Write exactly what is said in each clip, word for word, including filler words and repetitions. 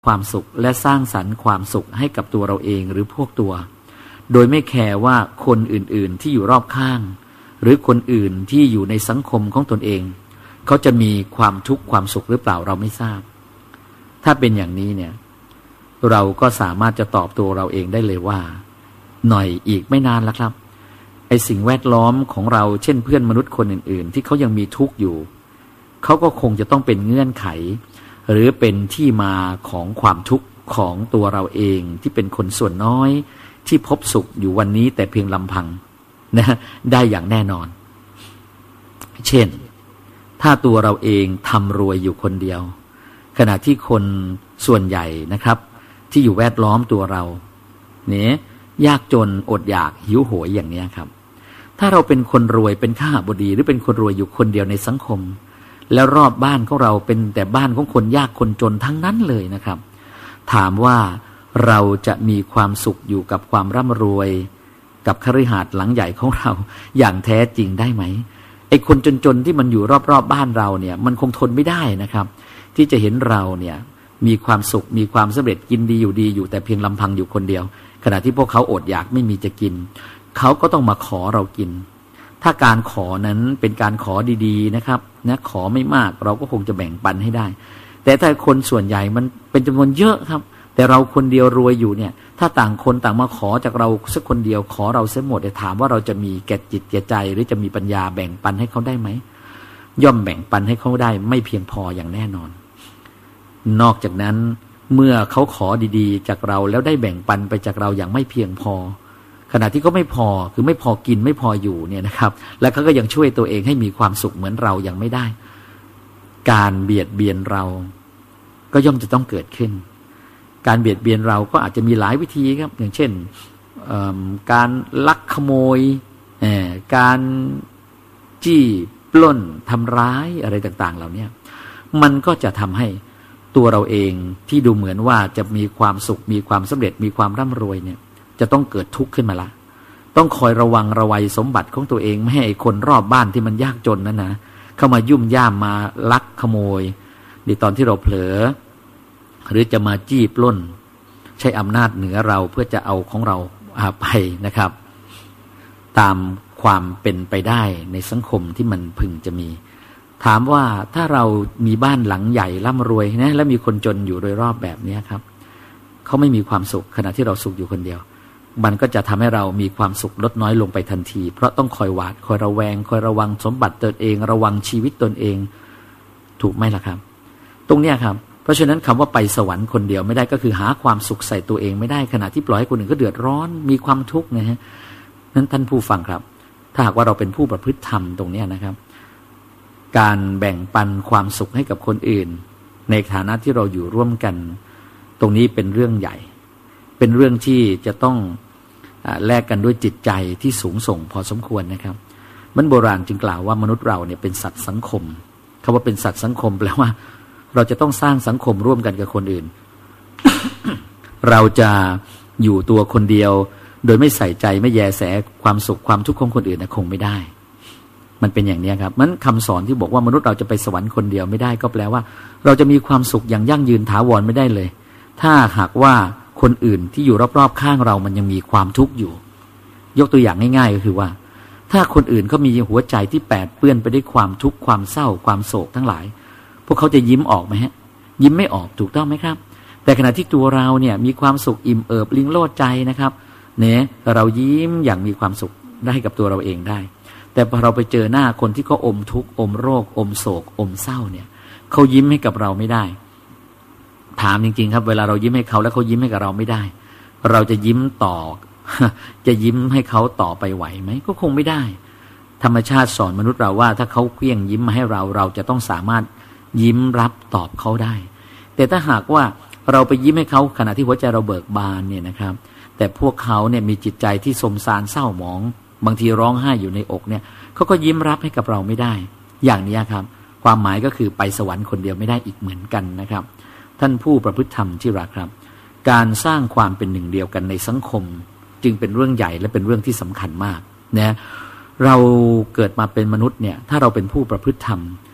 ความสุขและสร้างสรรค์ความสุขให้กับตัวเราเองหรือพวกตัวโดยไม่แคร์ว่าคนอื่นๆที่อยู่รอบข้างหรือคนอื่นที่อยู่ในสังคมของตนเองเขาจะมีความทุกข์ความสุขหรือเปล่าเราไม่ทราบถ้าเป็นอย่างนี้เนี่ยเราก็สามารถจะตอบตัวเราเองได้เลยว่าหน่อยอีกไม่นานแล้วครับไอ้สิ่งแวดล้อมของเราเช่นเพื่อนมนุษย์คนอื่นๆที่เขายังมีทุกข์อยู่เขาก็คงจะต้องเป็นเงื่อนไขหรือเป็นที่มาของความทุกข์ของตัวเราเองที่เป็นคนส่วนน้อยที่พบสุขอยู่วันนี้แต่เพียงลำพังนะได้อย่างแน่นอนเช่นถ้าตัวเราเองทำรวยอยู่คนเดียวขณะที่คนส่วนใหญ่นะครับที่อยู่แวดล้อมตัวเราเนี่ยยากจนอดอยากหิวโหยอย่างนี้ครับถ้าเราเป็นคนรวยเป็นข้าบดีหรือเป็นคนรวยอยู่คนเดียวในสังคมแล้วรอบบ้านของเราเป็นแต่บ้านของคนยากคนจนทั้งนั้นเลยนะครับถามว่าเราจะมีความสุขอยู่กับความร่ำรวยกับคฤหาสน์หลังใหญ่ของเราอย่างแท้จริงได้ไหมไอ้คนจนๆที่มันอยู่รอบๆ บ, บ้านเราเนี่ยมันคงทนไม่ได้นะครับที่จะเห็นเราเนี่ยมีความสุขมีความสำเร็จกินดีอยู่ดีอยู่แต่เพียงลำพังอยู่คนเดียวขณะที่พวกเขาอดอยากไม่มีจะกินเขาก็ต้องมาขอเรากินถ้าการขอนั้นเป็นการขอดีๆนะครับนะขอไม่มากเราก็คงจะแบ่งปันให้ได้แต่ถ้าคนส่วนใหญ่มันเป็นจำนวนเยอะครับแต่เราคนเดียวรวยอยู่เนี่ยถ้าต่างคนต่างมาขอจากเราสักคนเดียวขอเราเสียหมดจะถามว่าเราจะมีแก่จิตแก่ใจหรือจะมีปัญญาแบ่งปันให้เขาได้ไหมย่อมแบ่งปันให้เขาได้ไม่เพียงพออย่างแน่นอนนอกจากนั้นเมื่อเขาขอดีๆจากเราแล้วได้แบ่งปันไปจากเราอย่างไม่เพียงพอขณะที่เขาไม่พอคือไม่พอกินไม่พออยู่เนี่ยนะครับแล้วเขาก็ยังช่วยตัวเองให้มีความสุขเหมือนเรายังไม่ได้การเบียดเบียนเราก็ย่อมจะต้องเกิดขึ้นการเบียดเบียนเราก็อาจจะมีหลายวิธีครับอย่างเช่นการลักขโมยการจี้ปล้นทำร้ายอะไรต่างๆเหล่านี้มันก็จะทำให้ตัวเราเองที่ดูเหมือนว่าจะมีความสุขมีความสำเร็จมีความร่ำรวยเนี่ยจะต้องเกิดทุกข์ขึ้นมาละต้องคอยระวังระวัยสมบัติของตัวเองไม่ให้คนรอบบ้านที่มันยากจนนั้นนะเข้ามายุ่มย่ามมาลักขโมยในตอนที่เราเผลอหรือจะมาจี้ปล้นใช้อำนาจเหนือเราเพื่อจะเอาของเราไปนะครับตามความเป็นไปได้ในสังคมที่มันพึงจะมีถามว่าถ้าเรามีบ้านหลังใหญ่ร่ำรวยนะและมีคนจนอยู่โดยรอบแบบนี้ครับเขาไม่มีความสุขขณะที่เราสุขอยู่คนเดียวมันก็จะทำให้เรามีความสุขลดน้อยลงไปทันทีเพราะต้องคอยหวาดคอยระแวงคอยระวังสมบัติตนเองระวังชีวิตตนเองถูกไหมล่ะครับตรงเนี้ยครับเพราะฉะนั้นคำว่าไปสวรรค์คนเดียวไม่ได้ก็คือหาความสุขใส่ตัวเองไม่ได้ขณะที่ปล่อยให้คนอื่นก็เดือดร้อนมีความทุกข์นะฮะนั้นท่านผู้ฟังครับถ้าหากว่าเราเป็นผู้ประพฤติธรรมตรงเนี้ยนะครับการแบ่งปันความสุขให้กับคนอื่นในฐานะที่เราอยู่ร่วมกันตรงนี้เป็นเรื่องใหญ่เป็นเรื่องที่จะต้องแลกกันด้วยจิตใจที่สูงส่งพอสมควรนะครับมันโบราณจึงกล่าวว่ามนุษย์เราเนี่ยเป็นสัตว์สังคมคำว่าเป็นสัตว์สังคมแปลว่าเราจะต้องสร้างสังคมร่วมกันกับคนอื่น เราจะอยู่ตัวคนเดียวโดยไม่ใส่ใจไม่แยแสความสุขความทุกข์ของคนอื่นนะคงไม่ได้มันเป็นอย่างนี้ครับมันคำสอนที่บอกว่ามนุษย์เราจะไปสวรรค์คนเดียวไม่ได้ก็แปลว่าเราจะมีความสุขอย่างยั่งยืนถาวรไม่ได้เลยถ้าหากว่าคนอื่นที่อยู่รอบๆข้างเรามันยังมีความทุกข์อยู่ยกตัวอย่างง่ายๆก็คือว่าถ้าคนอื่นเขามีหัวใจที่แปดเปื้อนไปด้วยความทุกข์ความเศร้าความโศกทั้งหลายพวกเขาจะยิ้มออกไหมฮะยิ้มไม่ออกถูกต้องไหมครับแต่ขณะที่ตัวเราเนี่ยมีความสุขอิ่มเอิบลิงโลดใจนะครับเนี่ยเรายิ้มอย่างมีความสุขได้กับตัวเราเองได้แต่พอเราไปเจอหน้าคนที่เขาอมทุกข์อมโรคอมโศกอมเศร้าเนี่ยเขายิ้มให้กับเราไม่ได้ถามจริงๆครับเวลาเรายิ้มให้เขาแล้วเขายิ้มให้กับเราไม่ได้เราจะยิ้มต่อ จะยิ้มให้เขาต่อไปไหวไหมก็คงไม่ได้ธรรมชาติสอนมนุษย์เราว่าถ้าเขาเคลี้ยงยิ้มมาให้เราเราจะต้องสามารถยิ้มรับตอบเขาได้แต่ถ้าหากว่าเราไปยิ้มให้เขาขณะที่หัวใจเราเบิกบานเนี่ยนะครับแต่พวกเขาเนี่ยมีจิตใจที่สมสารเศร้าหมองบางทีร้องไห้อยู่ในอกเนี่ยเขาก็ยิ้มรับให้กับเราไม่ได้อย่างนี้ครับความหมายก็คือไปสวรรค์คนเดียวไม่ได้อีกเหมือนกันนะครับท่านผู้ประพฤติธรรมที่รักครับการสร้างความเป็นหนึ่งเดียวกันในสังคมจึงเป็นเรื่องใหญ่และเป็นเรื่องที่สำคัญมากนะเราเกิดมาเป็นมนุษย์เนี่ยถ้าเราเป็นผู้ประพฤติธรรม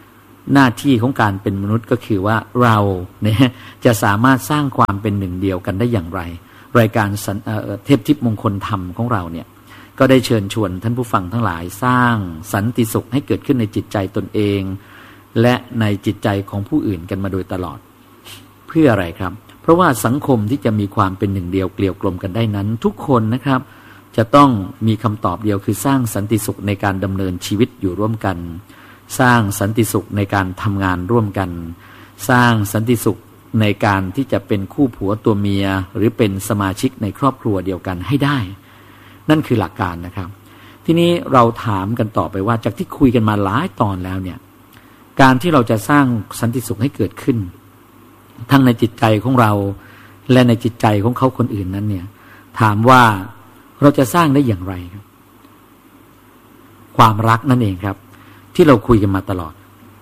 หน้าที่ของการเป็นมนุษย์ก็คือว่าเราเนี่ยจะสามารถสร้างความเป็นหนึ่งเดียวกันได้อย่างไรรายการเทพทิพย์มงคลธรรมของเราเนี่ยก็ได้เชิญชวนท่านผู้ฟังทั้งหลายสร้างสันติสุขให้เกิดขึ้นในจิตใจตนเองและในจิตใจของผู้อื่นกันมาโดยตลอดเพื่ออะไรครับเพราะว่าสังคมที่จะมีความเป็นหนึ่งเดียวเกลียวกลมกันได้นั้นทุกคนนะครับจะต้องมีคำตอบเดียวคือสร้างสันติสุขในการดำเนินชีวิตอยู่ร่วมกันสร้างสันติสุขในการทำงานร่วมกันสร้างสันติสุขในการที่จะเป็นคู่ผัวตัวเมียหรือเป็นสมาชิกในครอบครัวเดียวกันให้ได้นั่นคือหลักการนะครับทีนี้เราถามกันต่อไปว่าจากที่คุยกันมาหลายตอนแล้วเนี่ยการที่เราจะสร้างสันติสุขให้เกิดขึ้นทั้งในจิตใจของเราและในจิตใจของเขาคนอื่นนั้นเนี่ยถามว่าเราจะสร้างได้อย่างไรครับความรักนั่นเองครับที่เราคุยกันมาตลอด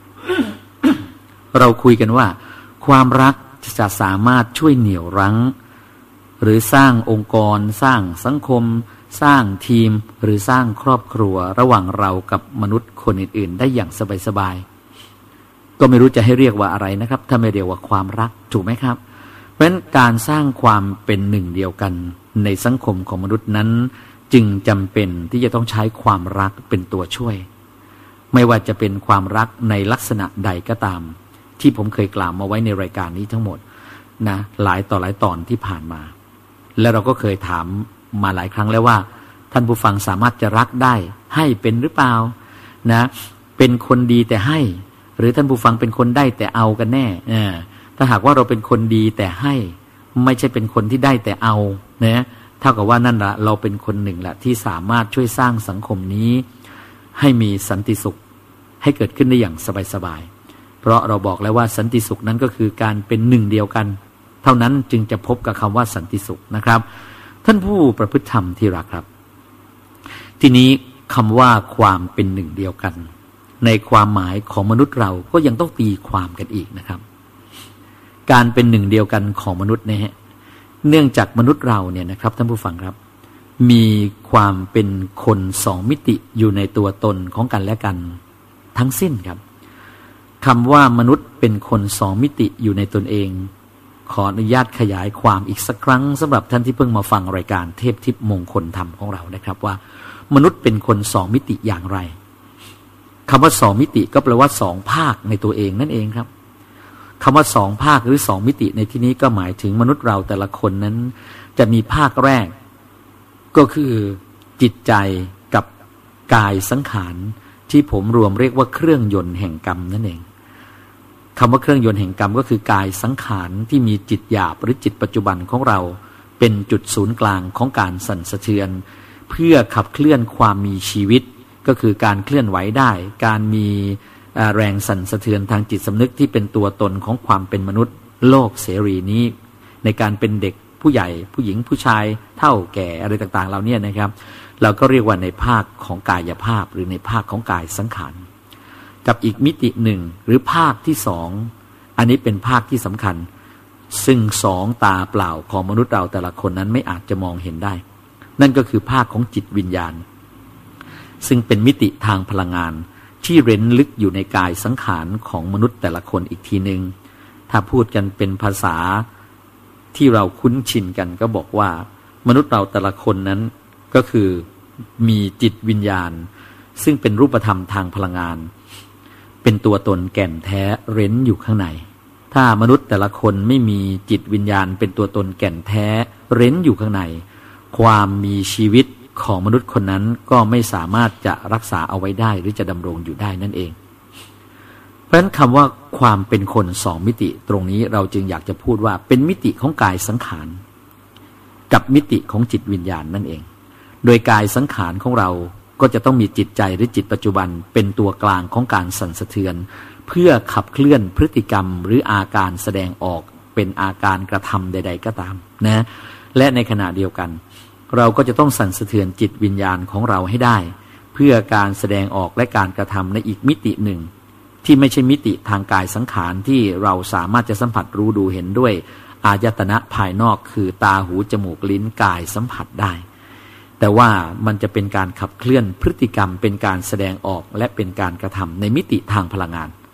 เราคุยกันว่าความรักจะสามารถช่วยเหนี่ยวรั้งหรือสร้างองค์กรสร้างสังคมสร้างทีมหรือสร้างครอบครัวระหว่างเรากับมนุษย์คนอื่นๆได้อย่างสบายๆก็ไม่รู้จะให้เรียกว่าอะไรนะครับถ้าไม่เรียกว่าความรักถูกไหมครับเพราะฉะนั้นการสร้างความเป็นหนึ่งเดียวกันในสังคมของมนุษย์นั้นจึงจำเป็นที่จะต้องใช้ความรักเป็นตัวช่วยไม่ว่าจะเป็นความรักในลักษณะใดก็ตามที่ผมเคยกล่าวมาไว้ในรายการนี้ทั้งหมดนะหลายต่อหลายตอนที่ผ่านมาและเราก็เคยถามมาหลายครั้งแล้วว่าท่านผู้ฟังสามารถจะรักได้ให้เป็นหรือเปล่านะเป็นคนดีแต่ให้หรือท่านผู้ฟังเป็นคนได้แต่เอากันแน่ถ้าหากว่าเราเป็นคนดีแต่ให้ไม่ใช่เป็นคนที่ได้แต่เอานะเท่ากับว่านั่นละเราเป็นคนหนึ่งแหละที่สามารถช่วยสร้างสังคมนี้ให้มีสันติสุขให้เกิดขึ้นได้อย่างสบายๆเพราะเราบอกแล้วว่าสันติสุขนั้นก็คือการเป็นหนึ่งเดียวกันเท่านั้นจึงจะพบกับคำว่าสันติสุขนะครับท่านผู้ประพฤติธรรมที่รักครับทีนี้คำว่าความเป็นหนึ่งเดียวกันในความหมายของมนุษย์เราก็ยังต้องตีความกันอีกนะครับการเป็นหนึ่งเดียวกันของมนุษย์เนี่ยเนื่องจากมนุษย์เราเนี่ยนะครับท่านผู้ฟังครับมีความเป็นคนสองมิติอยู่ในตัวตนของกันและกันทั้งสิ้นครับคำว่ามนุษย์เป็นคนสองมิติอยู่ในตนเองขออนุญาตขยายความอีกสักครั้งสำหรับท่านที่เพิ่งมาฟังรายการเทพทิพย์มงคลธรรมของเรานะครับว่ามนุษย์เป็นคนสองมิติอย่างไรคำว่าสองมิติก็แปลว่าสองภาคในตัวเองนั่นเองครับคำว่าสองภาคหรือสองมิติในที่นี้ก็หมายถึงมนุษย์เราแต่ละคนนั้นจะมีภาคแรกก็คือจิตใจกับกายสังขารที่ผมรวมเรียกว่าเครื่องยนต์แห่งกรรมนั่นเองคำว่าเครื่องยนต์แห่งกรรมก็คือกายสังขารที่มีจิตหยาบหรือจิตปัจจุบันของเราเป็นจุดศูนย์กลางของการสั่นสะเทือนเพื่อขับเคลื่อนความมีชีวิตก็คือการเคลื่อนไหวได้การมีแรงสั่นสะเทือนทางจิตสำนึกที่เป็นตัวตนของความเป็นมนุษย์โลกเสรีนี้ในการเป็นเด็กผู้ใหญ่ผู้หญิงผู้ชายเฒ่าแก่อะไรต่างๆเหล่านี้นะครับเราก็เรียกว่าในภาคของกายภาพหรือในภาคของกายสังขารกับอีกมิติหนึ่งหรือภาคที่สองอันนี้เป็นภาคที่สำคัญซึ่งสองตาเปล่าของมนุษย์เราแต่ละคนนั้นไม่อาจจะมองเห็นได้นั่นก็คือภาคของจิตวิญญาณซึ่งเป็นมิติทางพลังงานที่เร้นลึกอยู่ในกายสังขารของมนุษย์แต่ละคนอีกทีหนึ่งถ้าพูดกันเป็นภาษาที่เราคุ้นชินกันก็บอกว่ามนุษย์เราแต่ละคนนั้นก็คือมีจิตวิญญาณซึ่งเป็นรูปธรรมทางพลังงานเป็นตัวตนแก่นแท้เร้นอยู่ข้างในถ้ามนุษย์แต่ละคนไม่มีจิตวิญญาณเป็นตัวตนแก่นแท้เร้นอยู่ข้างในความมีชีวิตของมนุษย์คนนั้นก็ไม่สามารถจะรักษาเอาไว้ได้หรือจะดำรงอยู่ได้นั่นเองเพราะฉะนั้นคำว่าความเป็นคนสองมิติตรงนี้เราจึงอยากจะพูดว่าเป็นมิติของกายสังขารกับมิติของจิตวิญญาณนั่นเองโดยกายสังขารของเราก็จะต้องมีจิตใจหรือจิตปัจจุบันเป็นตัวกลางของการสั่นสะเทือนเพื่อขับเคลื่อนพฤติกรรมหรืออาการแสดงออกเป็นอาการกระทำใดๆก็ตามนะและในขณะเดียวกันเราก็จะต้องสั่นสะเทือนจิตวิญญาณของเราให้ได้เพื่อการแสดงออกและการกระทำในอีกมิติหนึ่งที่ไม่ใช่มิติทางกายสังขารที่เราสามารถจะสัมผัสรู้ดูเห็นด้วยอายตนะภายนอกคือตาหูจมูกลิ้นกายสัมผัสได้แต่ว่ามันจะเป็นการขับเคลื่อนพฤติกรรมเป็นการแสดงออกและเป็นการกระทำในมิติทางพลังงานเนาะ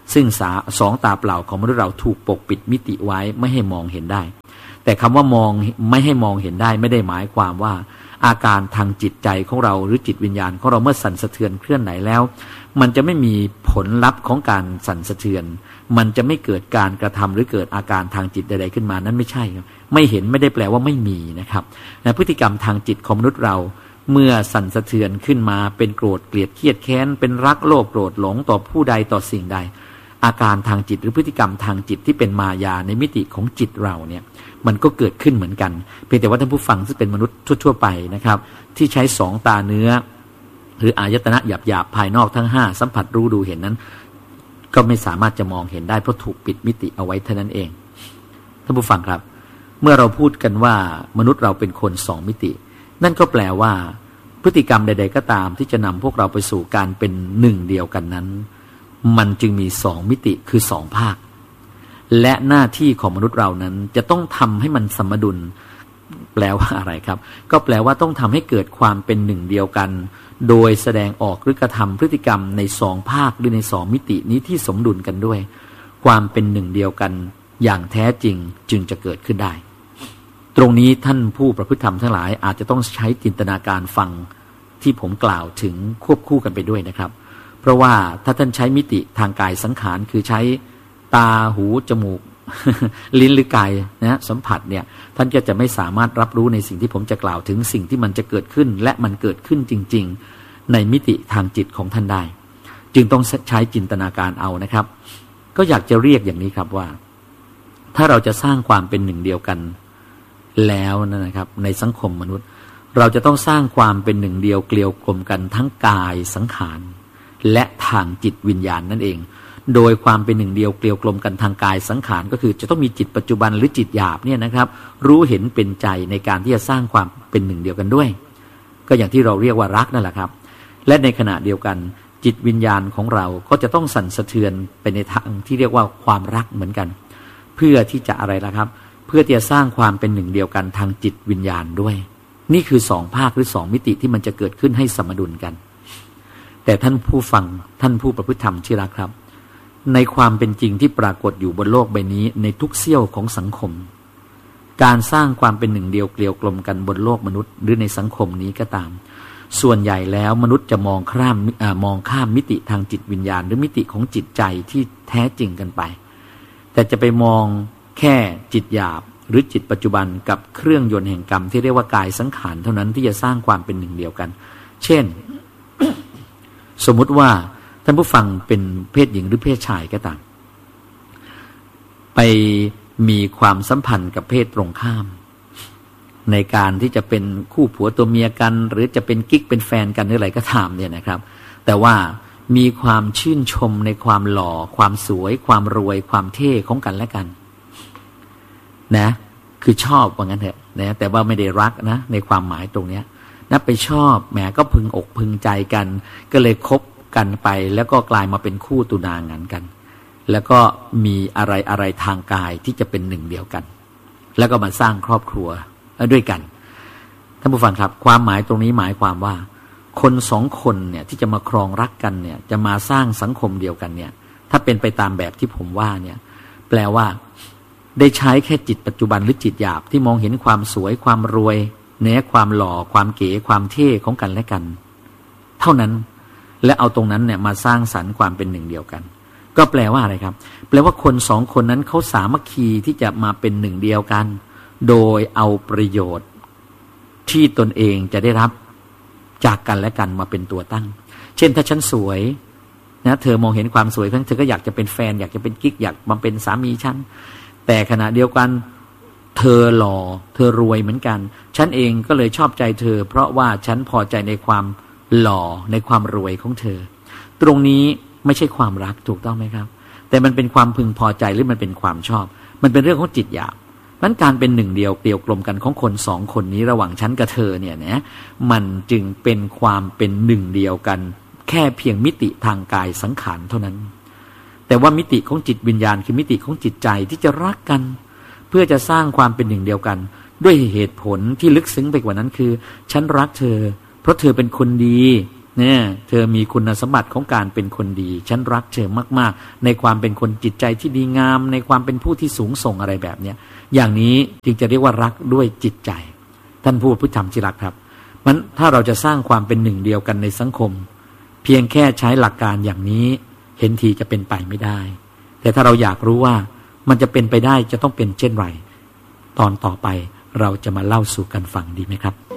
ซึ่งสองตาเปล่าของมนุษย์เราถูกปกปิดมิติไว้ไม่ให้มองเห็นได้แต่คำว่ามองไม่ให้มองเห็นได้ไม่ได้หมายความว่าอาการทางจิตใจของเราหรือจิตวิญญาณของเราเมื่อสั่นสะเทือนเคลื่อนไหวแล้วมันจะไม่มีผลลัพธ์ของการสั่นสะเทือนมันจะไม่เกิดการกระทำหรือเกิดอาการทางจิตใดๆขึ้นมานั้นไม่ใช่ครับไม่เห็นไม่ได้แปลว่าไม่มีนะครับและพฤติกรรมทางจิตของมนุษย์เราเมื่อสั่นสะเทือนขึ้นมาเป็นโกรธเกลียดเครียดแค้นเป็นรักโลภโกรธหลงต่อผู้ใดต่อสิ่งใดอาการทางจิตหรือพฤติกรรมทางจิตที่เป็นมายาในมิติของจิตเราเนี่ยมันก็เกิดขึ้นเหมือนกันเพียงแต่ว่าท่านผู้ฟังซึ่งเป็นมนุษย์ทั่วๆไปนะครับที่ใช้สองตาเนื้อหรืออายตนะหยาบๆภายนอกทั้งห้าสัมผัสรู้ดูเห็นนั้นก็ไม่สามารถจะมองเห็นได้เพราะถูกปิดมิติเอาไว้เท่านั้นเองท่านผู้ฟังครับเมื่อเราพูดกันว่ามนุษย์เราเป็นคนสองมิตินั่นก็แปลว่าพฤติกรรมใดๆก็ตามที่จะนำพวกเราไปสู่การเป็นหนึ่งเดียวกันนั้นมันจึงมีสองมิติคือสองภาคและหน้าที่ของมนุษย์เรานั้นจะต้องทำให้มันสมดุลแปลว่าอะไรครับก็แปลว่าต้องทำให้เกิดความเป็นหนึ่งเดียวกันโดยแสดงออกหรือกระทำพฤติกรรมในสองภาคหรือในสองมิตินี้ที่สมดุลกันด้วยความเป็นหนึ่งเดียวกันอย่างแท้จริงจึงจะเกิดขึ้นได้ตรงนี้ท่านผู้ประพฤติธรรมทั้งหลายอาจจะต้องใช้จินตนาการฟังที่ผมกล่าวถึงควบคู่กันไปด้วยนะครับเพราะว่าถ้าท่านใช้มิติทางกายสังขารคือใช้ตาหูจมูก ลิ้นหรือกายนะสัมผัสเนี่ยท่านก็จะไม่สามารถรับรู้ในสิ่งที่ผมจะกล่าวถึงสิ่งที่มันจะเกิดขึ้นและมันเกิดขึ้นจริงๆในมิติทางจิตของท่านได้จึงต้องใช้จินตนาการเอานะครับก็อยากจะเรียกอย่างนี้ครับว่าถ้าเราจะสร้างความเป็นหนึ่งเดียวกันแล้วนะครับในสังคมมนุษย์เราจะต้องสร้างความเป็นหนึ่งเดียวเกลียวกลมกันทั้งกายสังขารและทางจิตวิญญาณนั่นเองโดยความเป็นหนึ่งเดียวเกลียวกลมกันทางกายสังขารก็คือจะต้องมีจิตปัจจุบันหรือจิตหยาบเนี่ยนะครับรู้เห็นเป็นใจในการที่จะสร้างความเป็นหนึ่งเดียวกันด้วยก็อย่างที่เราเรียกว่ารักนั่นแหละครับและในขณะเดียวกันจิตวิญญาณของเราก็จะต้องสั่นสะเทือนไปในทางที่เรียกว่าความรักเหมือนกันเพื่อที่จะอะไรล่ะครับเพื่อที่จะสร้างความเป็นหนึ่งเดียวกันทางจิตวิญญาณด้วยนี่คือสองภาคหรือสองมิติที่มันจะเกิดขึ้นให้สมดุลกันแต่ท่านผู้ฟังท่านผู้ประพฤติธรรมที่รักครับในความเป็นจริงที่ปรากฏอยู่บนโลกใบนี้ในทุกเสี้ยวของสังคมการสร้างความเป็นหนึ่งเดียวเกลียวกลมกันบนโลกมนุษย์หรือในสังคมนี้ก็ตามส่วนใหญ่แล้วมนุษย์จะมองข้ามมองข้ามมิติทางจิตวิญญาณหรือมิติของจิตใจที่แท้จริงกันไปแต่จะไปมองแค่จิตหยาบหรือจิตปัจจุบันกับเครื่องยนต์แห่งกรรมที่เรียกว่ากายสังขารเท่านั้นที่จะสร้างความเป็นหนึ่งเดียวกันเช่น สมมุติว่าท่านผู้ฟังเป็นเพศหญิงหรือเพศชายก็ตามไปมีความสัมพันธ์กับเพศตรงข้ามในการที่จะเป็นคู่ผัวตัวเมียกันหรือจะเป็นกิ๊กเป็นแฟนกันหรืออะไรก็ตามเนี่ยนะครับแต่ว่ามีความชื่นชมในความหล่อความสวยความรวยความเท่ของกันและกันนะคือชอบว่างั้นเถอะนะแต่ว่าไม่ได้รักนะในความหมายตรงเนี้ยนะไปชอบแหมก็พึงอกพึงใจกันก็เลยคบกันไปแล้วก็กลายมาเป็นคู่ตุนางานกันแล้วก็มีอะไรอะไรทางกายที่จะเป็นหนึ่งเดียวกันแล้วก็มาสร้างครอบครัวด้วยกันท่านผู้ฟังครับความหมายตรงนี้หมายความว่าคนสองคนเนี่ยที่จะมาครองรักกันเนี่ยจะมาสร้างสังคมเดียวกันเนี่ยถ้าเป็นไปตามแบบที่ผมว่าเนี่ยแปลว่าได้ใช้แค่จิตปัจจุบันหรือจิตหยาบที่มองเห็นความสวยความรวยเนื้อความหล่อความเก๋ความเท่ของกันและกันเท่านั้นและเอาตรงนั้นเนี่ยมาสร้างสรรค์ความเป็นหนึ่งเดียวกันก็แปลว่าอะไรครับแปลว่าคนสองคนนั้นเขาสามัคคีที่จะมาเป็นหนึ่งเดียวกันโดยเอาประโยชน์ที่ตนเองจะได้รับจากกันและกันมาเป็นตัวตั้งเช่นถ้าฉันสวยนะเธอมองเห็นความสวยเธอก็อยากจะเป็นแฟนอยากจะเป็นกิ๊กอยากมาเป็นสามีฉันแต่ขณะเดียวกันเธอหล่อเธอรวยเหมือนกันฉันเองก็เลยชอบใจเธอเพราะว่าฉันพอใจในความหล่อในความรวยของเธอตรงนี้ไม่ใช่ความรักถูกต้องไหมครับแต่มันเป็นความพึงพอใจหรือมันเป็นความชอบมันเป็นเรื่องของจิตหยาบนั้นการเป็นหนึ่งเดียวเกลียวกลมกันของคนสองคนนี้ระหว่างฉันกับเธอเนี่ยนะมันจึงเป็นความเป็นหนึ่งเดียวกันแค่เพียงมิติทางกายสังขารเท่านั้นแต่ว่ามิติของจิตวิญญาณคือมิติของจิตใจที่จะรักกันเพื่อจะสร้างความเป็นหนึ่งเดียวกันด้วยเหตุผลที่ลึกซึ้งไปกว่านั้นคือฉันรักเธอเพราะเธอเป็นคนดีเนี่ยเธอมีคุณสมบัติของการเป็นคนดีฉันรักเธอมากๆในความเป็นคนจิตใจที่ดีงามในความเป็นผู้ที่สูงส่งอะไรแบบเนี้ยอย่างนี้จึงจะเรียกว่ารักด้วยจิตใจท่านผู้พุทธธรรมที่รักครับมันถ้าเราจะสร้างความเป็นหนึ่งเดียวกันในสังคมเพียงแค่ใช้หลักการอย่างนี้เห็นทีจะเป็นไปไม่ได้แต่ถ้าเราอยากรู้ว่ามันจะเป็นไปได้จะต้องเป็นเช่นไรตอนต่อไปเราจะมาเล่าสู่กันฟังดีไหมครับ